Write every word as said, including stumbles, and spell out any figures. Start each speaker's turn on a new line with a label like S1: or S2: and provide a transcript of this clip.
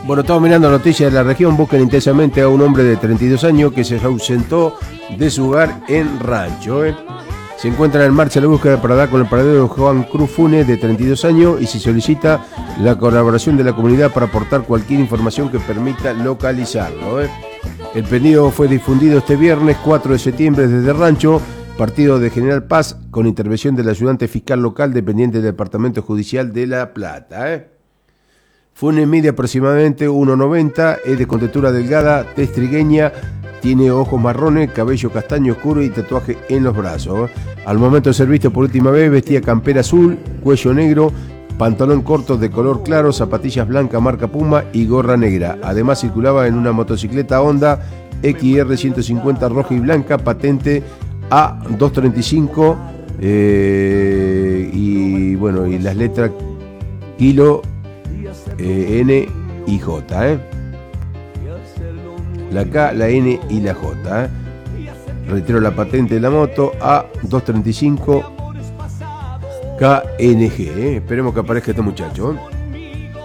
S1: Bueno, estamos mirando noticias de la región. Buscan intensamente a un hombre de treinta y dos años que se ausentó de su hogar en Rancho. ¿eh? Se encuentra en marcha la búsqueda para dar con el paradero de Juan Cruz Funes, de treinta y dos años, y se solicita la colaboración de la comunidad para aportar cualquier información que permita localizarlo. ¿eh? El pedido fue difundido este viernes cuatro de septiembre desde Rancho, partido de General Paz, con intervención del ayudante fiscal local dependiente del Departamento Judicial de La Plata. ¿eh? Funes mide aproximadamente uno noventa, es de contextura delgada, tez trigueña, tiene ojos marrones, cabello castaño oscuro y tatuaje en los brazos. Al momento de ser visto por última vez vestía campera azul, cuello negro, pantalón corto de color claro, zapatillas blancas marca Puma y gorra negra. Además circulaba en una motocicleta Honda X R ciento cincuenta roja y blanca, patente A doscientos treinta y cinco eh, y bueno, y las letras kilo eh, N y J, ¿eh? La K, la N y la J. ¿eh? Reitero la patente de la moto A doscientos treinta y cinco K N G. ¿eh? Esperemos que aparezca este muchacho. ¿eh?